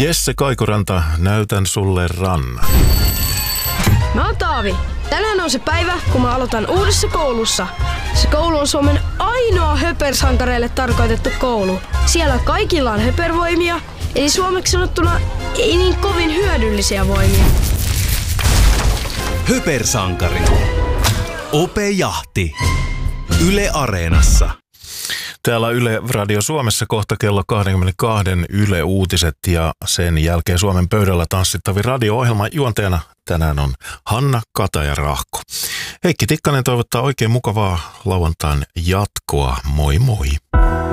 Jesse Kaikuranta, näytän sulle rannan. Mä oon Taavi. Tänään on se päivä, kun mä aloitan uudessa koulussa. Se koulu on Suomen ainoa höpersankareille tarkoitettu koulu. Siellä kaikilla on höpervoimia, eli suomeksi sanottuna ei niin kovin hyödyllisiä voimia. Höpersankari. Ope Jahti. Yle Areenassa. Täällä Yle Radio Suomessa kohta kello 22 Yle Uutiset ja sen jälkeen Suomen pöydällä tanssittavi radio-ohjelma juonteena tänään on Hanna Kataja-Rahko. Heikki Tikkanen toivottaa oikein mukavaa lauantain jatkoa. Moi moi!